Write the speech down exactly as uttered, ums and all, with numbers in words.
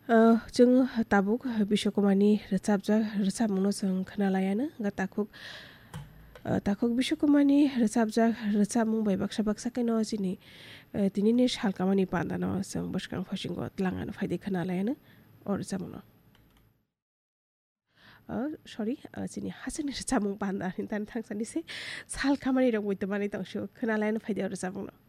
जों ताबुक बिश्वकर्मानि रोजाबजा रोजाबमुनो जों खोनालायानो गा ताकुक ताकुक बिश्वकर्मानि रोजाबजा रोजाबमुं बाय बाक्सा बाक्सा कैनो जिनि दिनैनि सालकामानि पान्दानो जों बसकां फसिंग लांगानो फायदे खोनालायानो अर जामुनो सरि जिनि हासनि रोजाबमुं पान्दा हिन्तान थांसानिसे सालकामानि रं बयतमानि तंसु खोनालायानो फायदे अर जामुनो